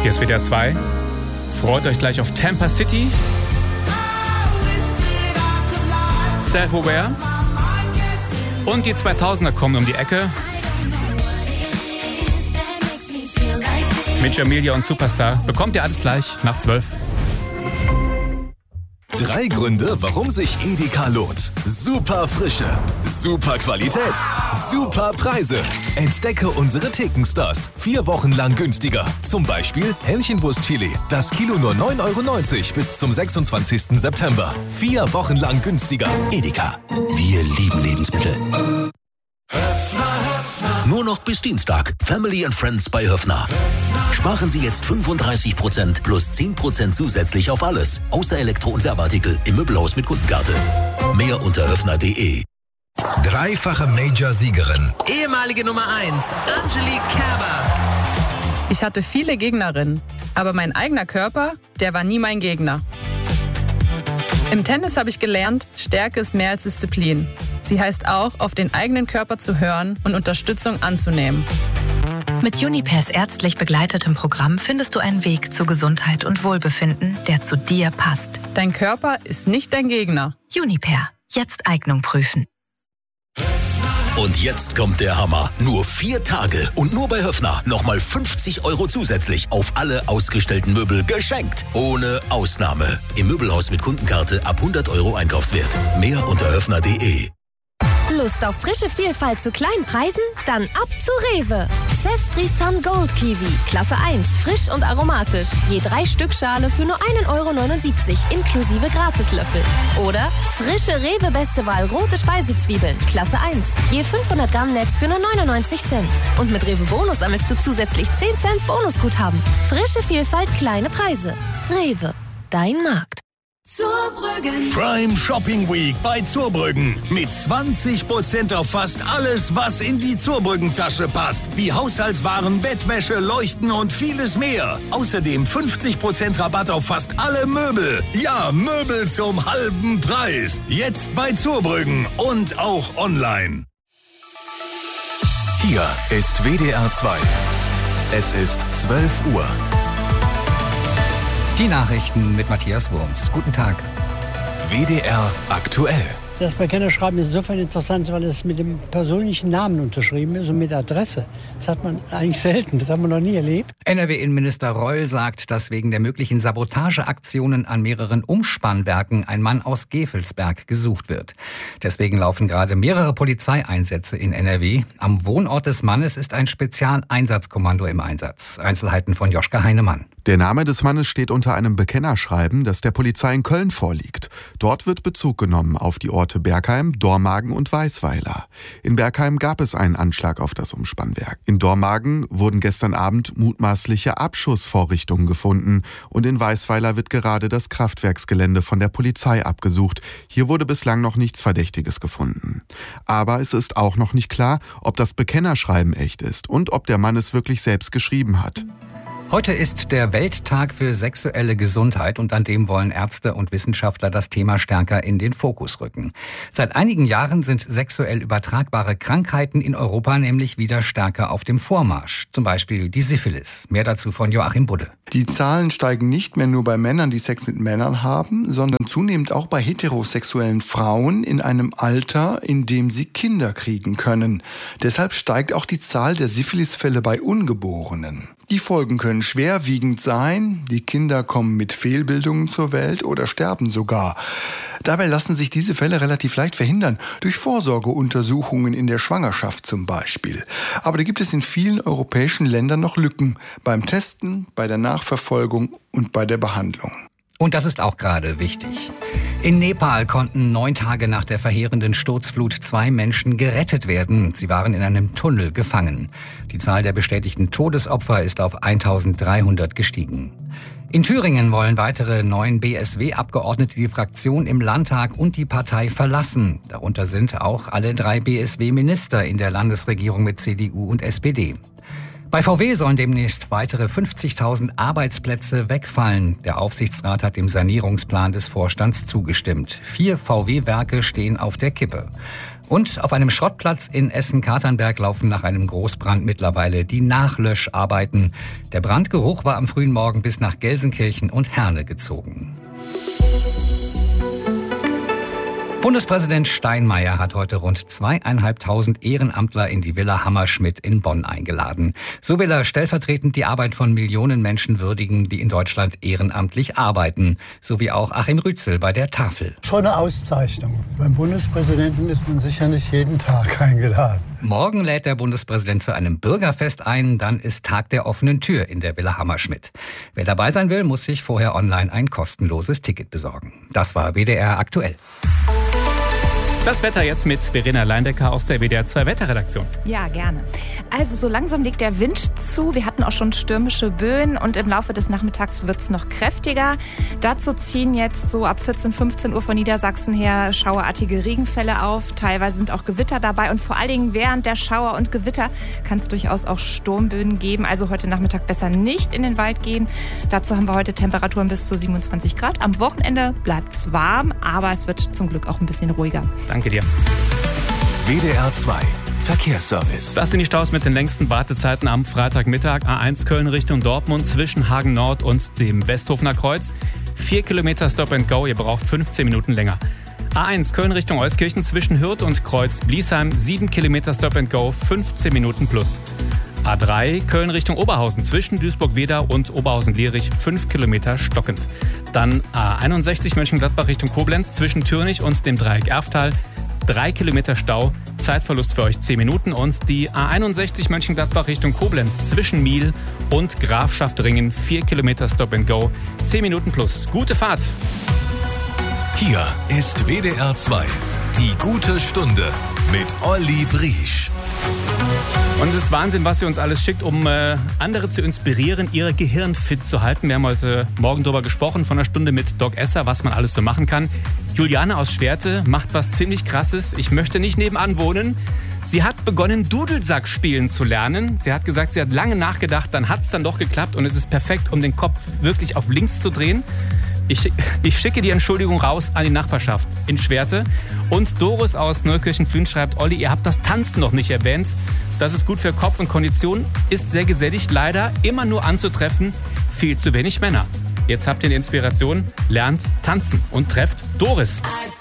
Hier ist WDR 2. Freut euch gleich auf Tampa City. Self-Aware. Und die 2000er kommen um die Ecke. Mit Jamelia und Superstar. Bekommt ihr alles gleich nach 12. 3 Gründe, warum sich Edeka lohnt. Super Frische, super Qualität, super Preise. Entdecke unsere Thekenstars. 4 Wochen lang günstiger. Zum Beispiel Hähnchenbrustfilet. Das Kilo nur 9,90 € bis zum 26. September. 4 Wochen lang günstiger. Edeka. Wir lieben Lebensmittel. Nur noch bis Dienstag. Family and Friends bei Höffner. Sparen Sie jetzt 35% plus 10% zusätzlich auf alles. Außer Elektro- und Werbeartikel im Möbelhaus mit Kundenkarte. Mehr unter höffner.de. 3-fache Major-Siegerin. Ehemalige Nummer 1, Angelique Kerber. Ich hatte viele Gegnerinnen, aber mein eigener Körper, der war nie mein Gegner. Im Tennis habe ich gelernt, Stärke ist mehr als Disziplin. Sie heißt auch, auf den eigenen Körper zu hören und Unterstützung anzunehmen. Mit Junipers ärztlich begleitetem Programm findest du einen Weg zu Gesundheit und Wohlbefinden, der zu dir passt. Dein Körper ist nicht dein Gegner. Juniper. Jetzt Eignung prüfen. Und jetzt kommt der Hammer. Nur 4 Tage und nur bei Höffner nochmal 50 € zusätzlich auf alle ausgestellten Möbel geschenkt. Ohne Ausnahme. Im Möbelhaus mit Kundenkarte ab 100 € Einkaufswert. Mehr unter höffner.de. Lust auf frische Vielfalt zu kleinen Preisen? Dann ab zu Rewe. Cespri Sun Gold Kiwi, Klasse 1, frisch und aromatisch. Je 3 Stück Schale für nur 1,79 € inklusive Gratislöffel. Oder frische Rewe Beste Wahl rote Speisezwiebeln, Klasse 1, je 500 Gramm Netz für nur 99 Cent. Und mit Rewe Bonus sammelst du zusätzlich 10 Cent Bonusguthaben. Frische Vielfalt, kleine Preise. Rewe, dein Markt. Zurbrüggen. Prime Shopping Week bei Zurbrüggen. Mit 20% auf fast alles, was in die Zurbrüggen-Tasche passt. Wie Haushaltswaren, Bettwäsche, Leuchten und vieles mehr. Außerdem 50% Rabatt auf fast alle Möbel. Ja, Möbel zum halben Preis. Jetzt bei Zurbrüggen und auch online. Hier ist WDR 2. Es ist 12 Uhr. Die Nachrichten mit Matthias Wurms. Guten Tag. WDR aktuell. Das Bekennerschreiben ist insofern interessant, weil es mit dem persönlichen Namen unterschrieben ist und mit Adresse. Das hat man eigentlich selten, das haben wir noch nie erlebt. NRW-Innenminister Reul sagt, dass wegen der möglichen Sabotageaktionen an mehreren Umspannwerken ein Mann aus Gevelsberg gesucht wird. Deswegen laufen gerade mehrere Polizeieinsätze in NRW. Am Wohnort des Mannes ist ein Spezialeinsatzkommando im Einsatz. Einzelheiten von Joschka Heinemann. Der Name des Mannes steht unter einem Bekennerschreiben, das der Polizei in Köln vorliegt. Dort wird Bezug genommen auf die Orte Bergheim, Dormagen und Weisweiler. In Bergheim gab es einen Anschlag auf das Umspannwerk. In Dormagen wurden gestern Abend mutmaßliche Abschussvorrichtungen gefunden und in Weisweiler wird gerade das Kraftwerksgelände von der Polizei abgesucht. Hier wurde bislang noch nichts Verdächtiges gefunden. Aber es ist auch noch nicht klar, ob das Bekennerschreiben echt ist und ob der Mann es wirklich selbst geschrieben hat. Heute ist der Welttag für sexuelle Gesundheit und an dem wollen Ärzte und Wissenschaftler das Thema stärker in den Fokus rücken. Seit einigen Jahren sind sexuell übertragbare Krankheiten in Europa nämlich wieder stärker auf dem Vormarsch. Zum Beispiel die Syphilis. Mehr dazu von Joachim Budde. Die Zahlen steigen nicht mehr nur bei Männern, die Sex mit Männern haben, sondern zunehmend auch bei heterosexuellen Frauen in einem Alter, in dem sie Kinder kriegen können. Deshalb steigt auch die Zahl der Syphilisfälle bei Ungeborenen. Die Folgen können schwerwiegend sein. Die Kinder kommen mit Fehlbildungen zur Welt oder sterben sogar. Dabei lassen sich diese Fälle relativ leicht verhindern, durch Vorsorgeuntersuchungen in der Schwangerschaft zum Beispiel. Aber da gibt es in vielen europäischen Ländern noch Lücken beim Testen, bei der Nachverfolgung und bei der Behandlung. Und das ist auch gerade wichtig. In Nepal konnten 9 Tage nach der verheerenden Sturzflut 2 Menschen gerettet werden. Sie waren in einem Tunnel gefangen. Die Zahl der bestätigten Todesopfer ist auf 1300 gestiegen. In Thüringen wollen weitere 9 BSW-Abgeordnete die Fraktion im Landtag und die Partei verlassen. Darunter sind auch alle 3 BSW-Minister in der Landesregierung mit CDU und SPD. Bei VW sollen demnächst weitere 50.000 Arbeitsplätze wegfallen. Der Aufsichtsrat hat dem Sanierungsplan des Vorstands zugestimmt. 4 VW-Werke stehen auf der Kippe. Und auf einem Schrottplatz in Essen-Katernberg laufen nach einem Großbrand mittlerweile die Nachlöscharbeiten. Der Brandgeruch war am frühen Morgen bis nach Gelsenkirchen und Herne gezogen. Bundespräsident Steinmeier hat heute rund 2.500 Ehrenamtler in die Villa Hammerschmidt in Bonn eingeladen. So will er stellvertretend die Arbeit von Millionen Menschen würdigen, die in Deutschland ehrenamtlich arbeiten. So wie auch Achim Rützel bei der Tafel. Schon eine Auszeichnung. Beim Bundespräsidenten ist man sicher nicht jeden Tag eingeladen. Morgen lädt der Bundespräsident zu einem Bürgerfest ein. Dann ist Tag der offenen Tür in der Villa Hammerschmidt. Wer dabei sein will, muss sich vorher online ein kostenloses Ticket besorgen. Das war WDR aktuell. Das Wetter jetzt mit Verena Leindecker aus der WDR 2 Wetterredaktion. Ja, gerne. Also so langsam legt der Wind zu. Wir hatten auch schon stürmische Böen und im Laufe des Nachmittags wird es noch kräftiger. Dazu ziehen jetzt so ab 14, 15 Uhr von Niedersachsen her schauerartige Regenfälle auf. Teilweise sind auch Gewitter dabei und vor allen Dingen während der Schauer und Gewitter kann es durchaus auch Sturmböen geben. Also heute Nachmittag besser nicht in den Wald gehen. Dazu haben wir heute Temperaturen bis zu 27 Grad. Am Wochenende bleibt es warm, aber es wird zum Glück auch ein bisschen ruhiger. Danke dir. WDR 2 Verkehrsservice. Das sind die Staus mit den längsten Wartezeiten am Freitagmittag. A1 Köln Richtung Dortmund zwischen Hagen Nord und dem Westhofener Kreuz. 4 Kilometer Stop and Go, ihr braucht 15 Minuten länger. A1 Köln Richtung Euskirchen zwischen Hürth und Kreuz-Bliesheim. 7 Kilometer Stop and Go, 15 Minuten plus. A3 Köln Richtung Oberhausen zwischen Duisburg-Wedau und Oberhausen-Lierich 5 Kilometer stockend. Dann A61 Mönchengladbach Richtung Koblenz zwischen Türnich und dem Dreieck Erftal 3 Kilometer Stau, Zeitverlust für euch 10 Minuten. Und die A61 Mönchengladbach Richtung Koblenz zwischen Miel und Grafschaftringen 4 Kilometer Stop and Go, 10 Minuten plus. Gute Fahrt! Hier ist WDR 2, die gute Stunde mit Olli Briesch. Und es ist Wahnsinn, was ihr uns alles schickt, um andere zu inspirieren, ihr Gehirn fit zu halten. Wir haben heute Morgen darüber gesprochen, von einer Stunde mit Doc Esser, was man alles so machen kann. Juliane aus Schwerte macht was ziemlich Krasses. Ich möchte nicht nebenan wohnen. Sie hat begonnen, Dudelsack spielen zu lernen. Sie hat gesagt, sie hat lange nachgedacht, dann hat es dann doch geklappt und es ist perfekt, um den Kopf wirklich auf links zu drehen. Ich schicke die Entschuldigung raus an die Nachbarschaft in Schwerte. Und Doris aus Neukirchen-Flühen schreibt, Olli, ihr habt das Tanzen noch nicht erwähnt. Das ist gut für Kopf und Kondition, ist sehr gesellig, leider immer nur anzutreffen, viel zu wenig Männer. Jetzt habt ihr eine Inspiration, lernt tanzen und trefft Doris.